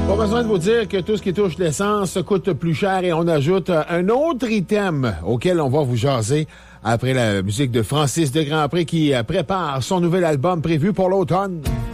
Pas besoin de vous dire que tout ce qui touche l'essence coûte plus cher et on ajoute un autre item auquel on va vous jaser après la musique de Francis de Grandpré qui prépare son nouvel album prévu pour l'automne.